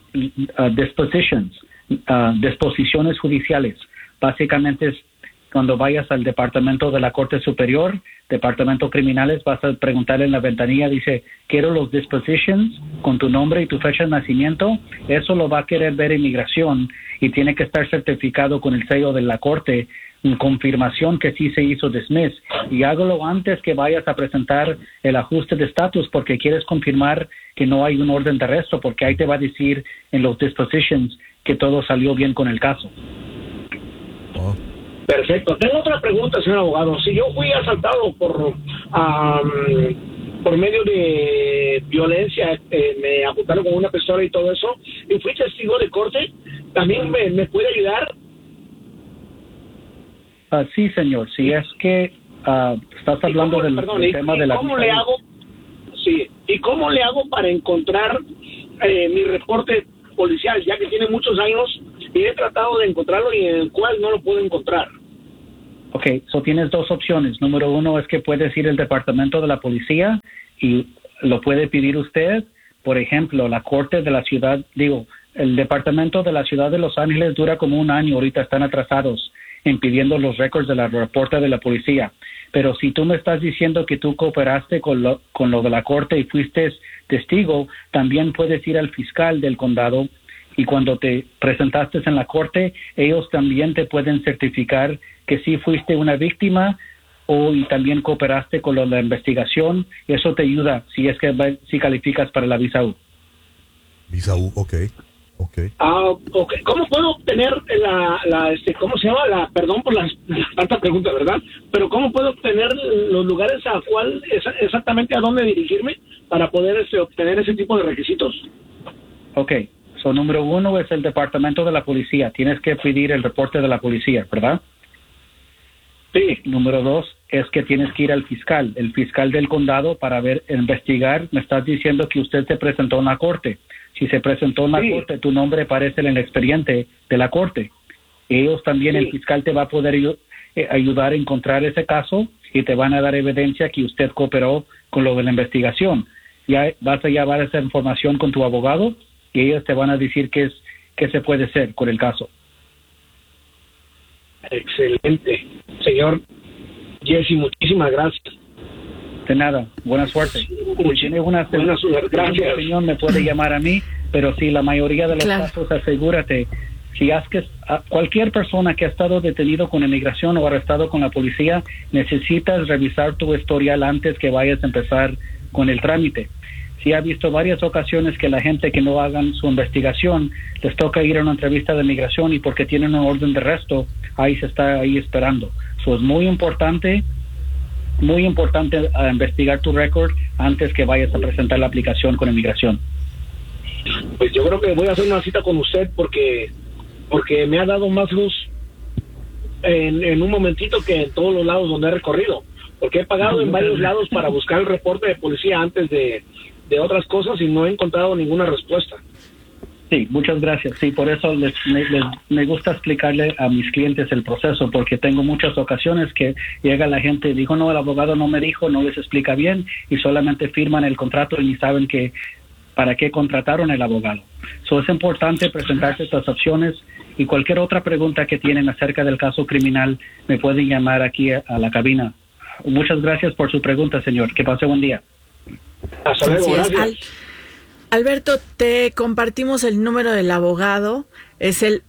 disposiciones judiciales. Básicamente es cuando vayas al departamento de la Corte Superior, departamento criminales, vas a preguntarle en la ventanilla, dice, quiero los dispositions con tu nombre y tu fecha de nacimiento. Eso lo va a querer ver inmigración y tiene que estar certificado con el sello de la corte, en confirmación que sí se hizo dismiss. Y hágalo antes que vayas a presentar el ajuste de estatus, porque quieres confirmar que no hay un orden de arresto, porque ahí te va a decir en los dispositions que todo salió bien con el caso. Perfecto. Tengo otra pregunta, señor abogado. Si yo fui asaltado por medio de violencia, me apuntaron con una pistola y todo eso, y fui testigo de corte, ¿también me puede ayudar? Sí, señor. Si es que estás hablando del tema de la... ¿Cómo le hago? Sí. ¿Y cómo le hago para encontrar mi reporte policial, ya que tiene muchos años y he tratado de encontrarlo y en el cual no lo puedo encontrar? Ok, so tienes dos opciones. Número uno es que puedes ir al departamento de la policía y lo puede pedir usted. Por ejemplo, la corte de la ciudad, el departamento de la ciudad de Los Ángeles dura como un año, ahorita están atrasados en pidiendo los récords de la reporte de la policía. Pero si tú me estás diciendo que tú cooperaste con lo de la corte y fuiste testigo, también puedes ir al fiscal del condado y cuando te presentaste en la corte, ellos también te pueden certificar que sí fuiste una víctima y también cooperaste con la investigación. Eso te ayuda si calificas para la visa U. Visa U, ok. Okay. ¿Cómo puedo obtener ¿cómo se llama? Perdón por tanta pregunta, ¿verdad? Pero ¿cómo puedo obtener los lugares exactamente a dónde dirigirme para poder obtener ese tipo de requisitos? Ok. So, número uno es el departamento de la policía. Tienes que pedir el reporte de la policía, ¿verdad? Sí. Número dos es que tienes que ir al fiscal, el fiscal del condado para investigar. Me estás diciendo que usted se presentó en la corte. Si se presentó en la corte, tu nombre aparece en el expediente de la corte. Ellos también, el fiscal te va a poder ayudar a encontrar ese caso y te van a dar evidencia que usted cooperó con lo de la investigación. Ya vas a llevar esa información con tu abogado y ellos te van a decir qué se puede hacer con el caso. Excelente. Señor Jesse, muchísimas gracias. De nada, buena suerte. Si tiene una gracias. opinión, me puede llamar a mí, pero si la mayoría de los casos, asegúrate, cualquier persona que ha estado detenido con inmigración o arrestado con la policía, necesitas revisar tu historial antes que vayas a empezar con el trámite. Si ha visto varias ocasiones que la gente que no hagan su investigación, les toca ir a una entrevista de inmigración y porque tienen un orden de arresto, ahí se está esperando. Eso es muy importante investigar tu récord antes que vayas a presentar la aplicación con inmigración. Pues yo creo que voy a hacer una cita con usted porque me ha dado más luz en un momentito que en todos los lados donde he recorrido, porque he pagado en varios lados para buscar el reporte de policía antes de otras cosas y no he encontrado ninguna respuesta. Sí, muchas gracias. Sí, por eso me gusta explicarle a mis clientes el proceso, porque tengo muchas ocasiones que llega la gente y dijo, no, el abogado no me dijo, no les explica bien y solamente firman el contrato y ni saben para qué contrataron el abogado. Es importante presentarse estas opciones y cualquier otra pregunta que tienen acerca del caso criminal me pueden llamar aquí a la cabina. Muchas gracias por su pregunta, señor. Que pase buen día. Hasta luego, gracias. Alberto, te compartimos el número del abogado, es el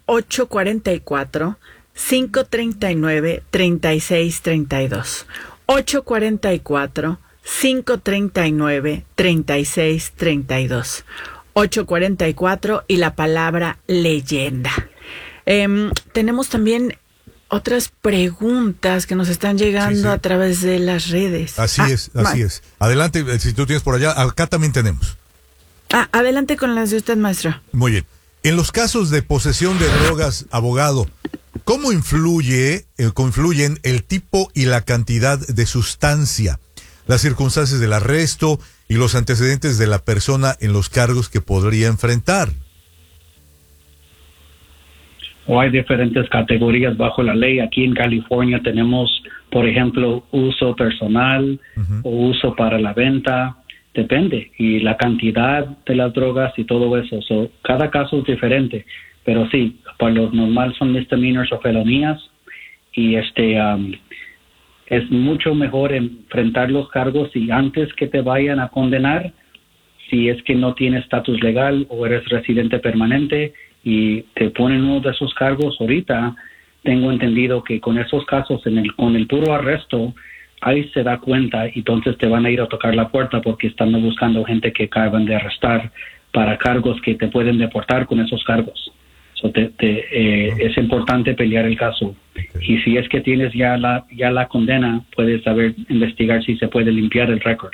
844-539-3632. 844-539-3632. 844 y la palabra leyenda. Tenemos también otras preguntas que nos están llegando a través de las redes. Así es. Adelante, si tú tienes por allá, acá también tenemos. Adelante con las de usted, maestro. Muy bien. En los casos de posesión de drogas, abogado, ¿cómo influyen el tipo y la cantidad de sustancia, las circunstancias del arresto y los antecedentes de la persona en los cargos que podría enfrentar? Hay diferentes categorías bajo la ley. Aquí en California tenemos, por ejemplo, uso personal o uso para la venta. Depende, y la cantidad de las drogas y todo eso. Cada caso es diferente, pero sí, por lo normal son misdemeanors o felonías, y es mucho mejor enfrentar los cargos y antes que te vayan a condenar, si es que no tienes estatus legal o eres residente permanente y te ponen uno de esos cargos ahorita, tengo entendido que con esos casos con el puro arresto, ahí se da cuenta y entonces te van a ir a tocar la puerta porque están buscando gente que acaban de arrestar para cargos que te pueden deportar con esos cargos. Es importante pelear el caso. Y si es que tienes ya la condena, puedes investigar si se puede limpiar el récord.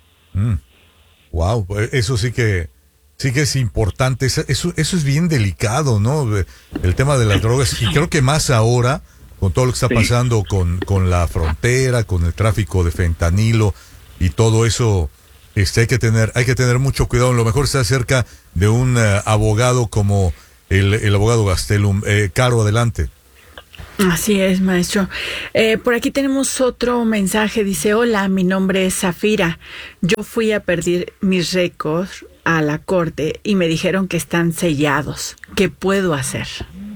Wow, eso sí que es importante. Eso es bien delicado, ¿no? El tema de las drogas, y creo que más ahora con todo lo que está pasando con la frontera, con el tráfico de fentanilo y todo eso, hay que tener mucho cuidado. Lo mejor está cerca de un abogado como el abogado Gastelum. Caro, adelante. Así es, maestro. Por aquí tenemos otro mensaje. Dice: hola, mi nombre es Zafira. Yo fui a pedir mis récords a la corte y me dijeron que están sellados. ¿Qué puedo hacer?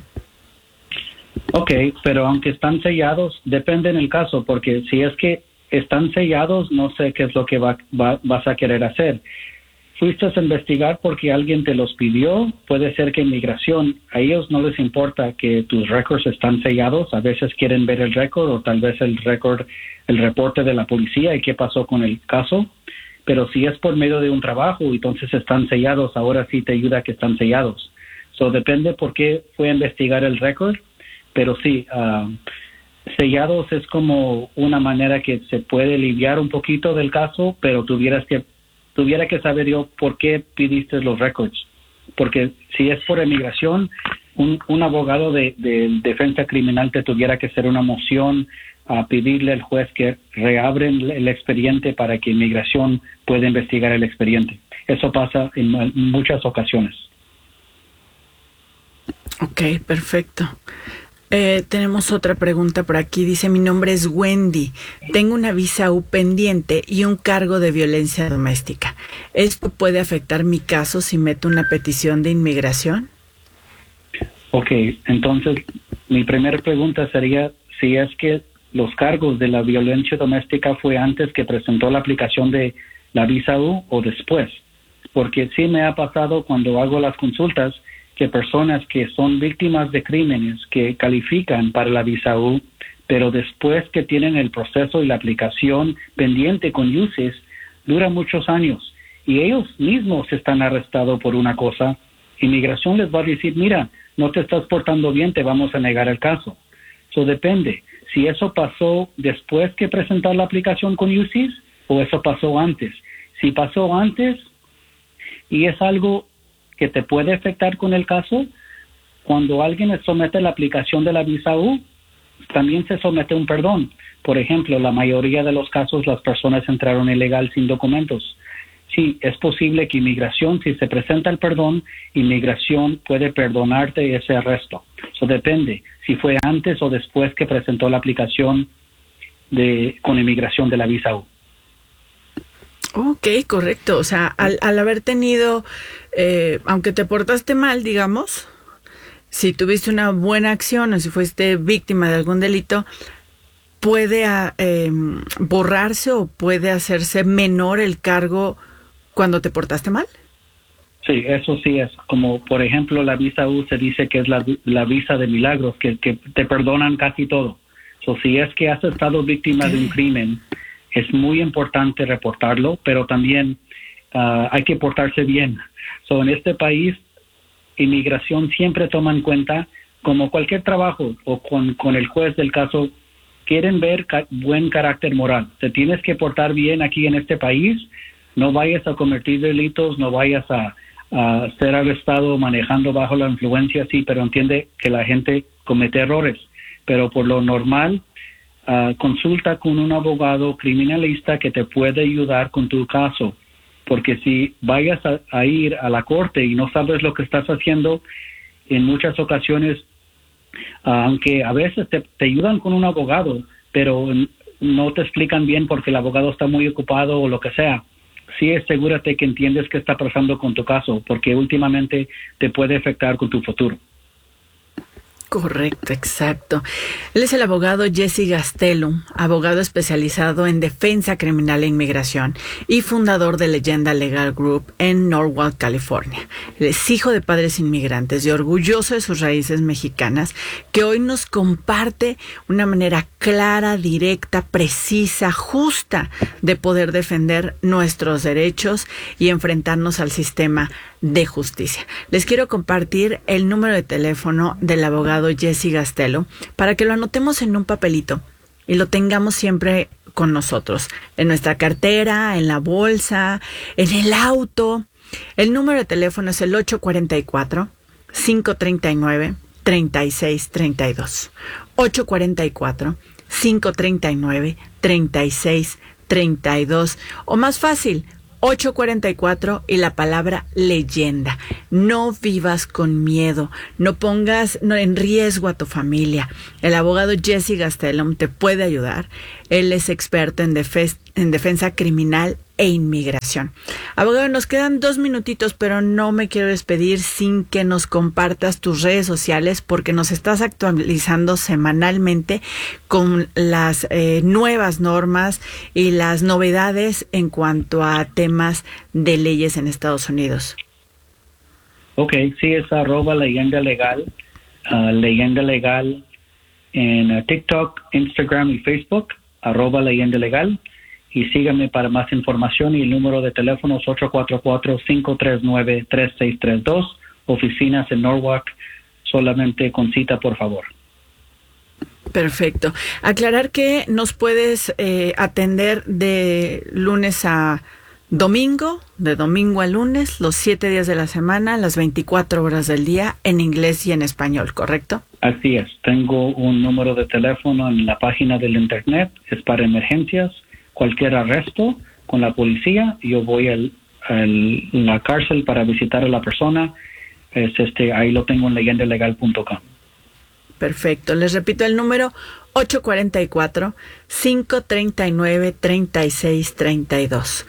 Ok, pero aunque están sellados, depende en el caso, porque si es que están sellados, no sé qué es lo que vas a querer hacer. Fuiste a investigar porque alguien te los pidió, puede ser que inmigración, a ellos no les importa que tus récords están sellados, a veces quieren ver el récord o tal vez el reporte de la policía y qué pasó con el caso, pero si es por medio de un trabajo, entonces están sellados, ahora sí te ayuda que están sellados. So depende por qué fue a investigar el récord, pero sí, sellados es como una manera que se puede aliviar un poquito del caso, pero tuviera que saber yo por qué pidiste los récords. Porque si es por inmigración, un abogado de defensa criminal te tuviera que hacer una moción a pedirle al juez que reabren el expediente para que inmigración pueda investigar el expediente. Eso pasa en muchas ocasiones. Ok, perfecto. Tenemos otra pregunta por aquí. Dice: mi nombre es Wendy. Tengo una visa U pendiente y un cargo de violencia doméstica. ¿Esto puede afectar mi caso si meto una petición de inmigración? Ok, entonces mi primera pregunta sería si es que los cargos de la violencia doméstica fue antes que presentó la aplicación de la visa U o después. Porque sí me ha pasado cuando hago las consultas que personas que son víctimas de crímenes que califican para la visa U, pero después que tienen el proceso y la aplicación pendiente con UCIS, dura muchos años y ellos mismos están arrestados por una cosa. Inmigración les va a decir: mira, no te estás portando bien, te vamos a negar el caso. Eso depende. Si eso pasó después que presentar la aplicación con UCIS o eso pasó antes. Si pasó antes y es algo que te puede afectar con el caso, cuando alguien somete la aplicación de la visa U, también se somete un perdón. Por ejemplo, la mayoría de los casos las personas entraron ilegal sin documentos. Sí, es posible que inmigración, si se presenta el perdón, inmigración puede perdonarte ese arresto. Eso depende si fue antes o después que presentó la aplicación con inmigración de la visa U. Ok, correcto. O sea, al haber tenido, aunque te portaste mal, digamos, si tuviste una buena acción o si fuiste víctima de algún delito, puede borrarse o puede hacerse menor el cargo cuando te portaste mal. Sí, eso sí es. Como, por ejemplo, la visa U se dice que es la visa de milagros, que te perdonan casi todo. So, si es que has estado víctima de un crimen, es muy importante reportarlo, pero también hay que portarse bien. So, en este país, inmigración siempre toma en cuenta, como cualquier trabajo o con el juez del caso, quieren ver buen carácter moral. Te tienes que portar bien aquí en este país, no vayas a cometer delitos, no vayas a ser arrestado manejando bajo la influencia, sí, pero entiende que la gente comete errores. Pero por lo normal, consulta con un abogado criminalista que te puede ayudar con tu caso, porque si vayas a ir a la corte y no sabes lo que estás haciendo, en muchas ocasiones, aunque a veces te ayudan con un abogado, pero no te explican bien porque el abogado está muy ocupado o lo que sea, sí asegúrate que entiendes qué está pasando con tu caso, porque últimamente te puede afectar con tu futuro. Correcto, exacto. Él es el abogado Jesse Gastelum, abogado especializado en defensa criminal e inmigración y fundador de Leyenda Legal Group en Norwalk, California. Él es hijo de padres inmigrantes y orgulloso de sus raíces mexicanas, que hoy nos comparte una manera clara, directa, precisa, justa de poder defender nuestros derechos y enfrentarnos al sistema de justicia. Les quiero compartir el número de teléfono del abogado Jesse Gastelum para que lo anotemos en un papelito y lo tengamos siempre con nosotros, en nuestra cartera, en la bolsa, en el auto. El número de teléfono es el 844-539-3632. 844-539-3632. O más fácil, 844 y la palabra leyenda. No vivas con miedo, no pongas en riesgo a tu familia. El abogado Jesse Gastelum te puede ayudar. Él es experto en defensa criminal e inmigración. Abogado, nos quedan 2 minutitos, pero no me quiero despedir sin que nos compartas tus redes sociales, porque nos estás actualizando semanalmente con las nuevas normas y las novedades en cuanto a temas de leyes en Estados Unidos. Ok, sí, es @leyenda legal, leyenda legal en TikTok, Instagram y Facebook, @leyenda legal. Y síganme para más información, y el número de teléfono es 844-539-3632, oficinas en Norwalk, solamente con cita, por favor. Perfecto. Aclarar que nos puedes atender de lunes a domingo, de domingo a lunes, los 7 días de la semana, las 24 horas del día, en inglés y en español, ¿correcto? Así es. Tengo un número de teléfono en la página del internet, es para emergencias. Cualquier arresto con la policía, yo voy a la cárcel para visitar a la persona. Ahí lo tengo en leyendalegal.com. Perfecto. Les repito el número: 844-539-3632.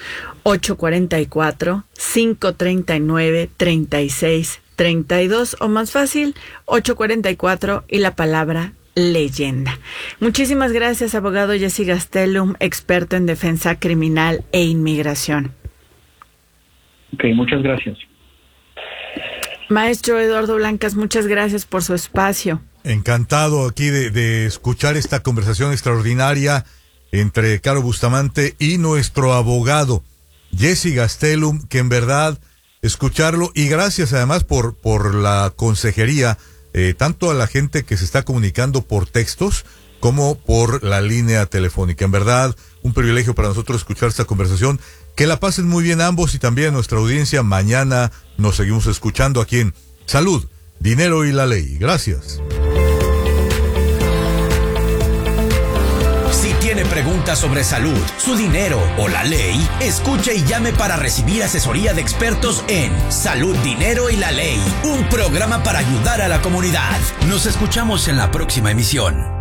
844-539-3632. O más fácil, 844 y la palabra leyenda. Muchísimas gracias, abogado Jesse Gastelum, experto en defensa criminal e inmigración. Ok, muchas gracias. Maestro Eduardo Blancas, muchas gracias por su espacio. Encantado aquí de escuchar esta conversación extraordinaria entre Caro Bustamante y nuestro abogado Jesse Gastelum, que en verdad escucharlo, y gracias además por la consejería, tanto a la gente que se está comunicando por textos como por la línea telefónica. En verdad, un privilegio para nosotros escuchar esta conversación. Que la pasen muy bien ambos, y también nuestra audiencia. Mañana nos seguimos escuchando aquí en Salud, Dinero y la Ley. Gracias. Si tiene preguntas sobre salud, su dinero o la ley, escuche y llame para recibir asesoría de expertos en Salud, Dinero y la Ley, un programa para ayudar a la comunidad. Nos escuchamos en la próxima emisión.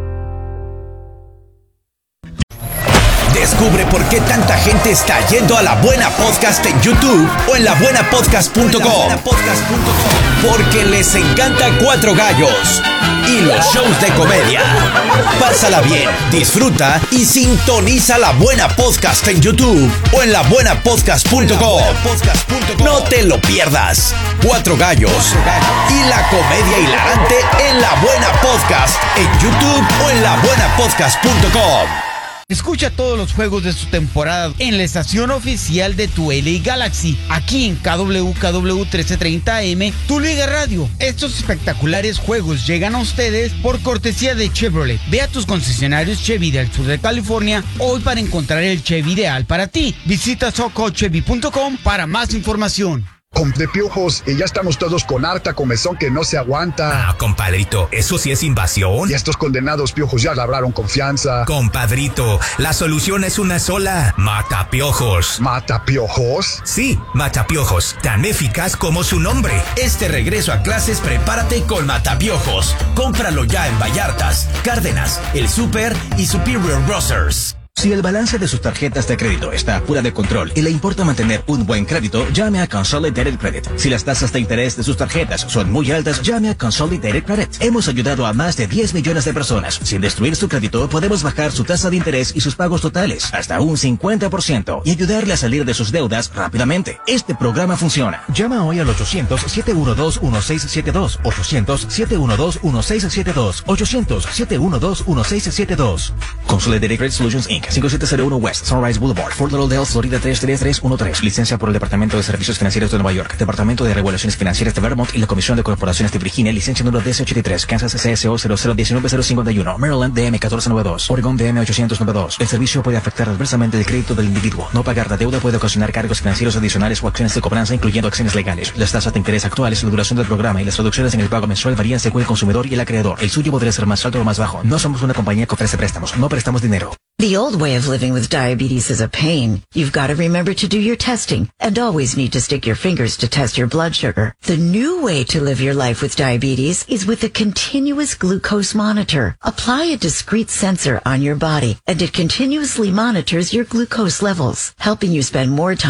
Descubre por qué tanta gente está yendo a La Buena Podcast en YouTube o en labuenapodcast.com. Porque les encanta Cuatro Gallos y los shows de comedia. Pásala bien, disfruta y sintoniza La Buena Podcast en YouTube o en labuenapodcast.com. No te lo pierdas. Cuatro Gallos y la comedia hilarante en La Buena Podcast en YouTube o en labuenapodcast.com. Escucha todos los juegos de su temporada en la estación oficial de tu LA Galaxy, aquí en KWKW 1330M, tu Liga Radio. Estos espectaculares juegos llegan a ustedes por cortesía de Chevrolet. Ve a tus concesionarios Chevy del sur de California hoy para encontrar el Chevy ideal para ti. Visita socochevy.com para más información. De piojos, y ya estamos todos con harta comezón que no se aguanta. Ah, compadrito, ¿eso sí es invasión? Y estos condenados piojos ya labraron confianza. Compadrito, la solución es una sola: Matapiojos. ¿Matapiojos? Sí, Matapiojos, tan eficaz como su nombre. Este regreso a clases, prepárate con Matapiojos. Cómpralo ya en Vallartas, Cárdenas, El Super y Superior Grocers. Si el balance de sus tarjetas de crédito está fuera de control y le importa mantener un buen crédito, llame a Consolidated Credit. Si las tasas de interés de sus tarjetas son muy altas, llame a Consolidated Credit. Hemos ayudado a más de 10 millones de personas. Sin destruir su crédito, podemos bajar su tasa de interés y sus pagos totales hasta un 50% y ayudarle a salir de sus deudas rápidamente. Este programa funciona. Llama hoy al 800-712-1672. 800-712-1672. 800-712-1672. Consolidated Credit Solutions, Inc. 5701 West Sunrise Boulevard, Fort Lauderdale, Florida 33313. Licencia por el Departamento de Servicios Financieros de Nueva York, Departamento de Regulaciones Financieras de Vermont y la Comisión de Corporaciones de Virginia. Licencia número DC83, Kansas CSO 0019051, Maryland DM 1492, Oregon DM 892. El servicio puede afectar adversamente el crédito del individuo. No pagar la deuda puede ocasionar cargos financieros adicionales o acciones de cobranza, incluyendo acciones legales. Las tasas de interés actuales, la duración del programa y las reducciones en el pago mensual varían según el consumidor y el acreedor. El suyo podría ser más alto o más bajo. No somos una compañía que ofrece préstamos. No prestamos dinero. The old way of living with diabetes is a pain. You've got to remember to do your testing and always need to stick your fingers to test your blood sugar. The new way to live your life with diabetes is with a continuous glucose monitor. Apply a discrete sensor on your body and it continuously monitors your glucose levels, helping you spend more time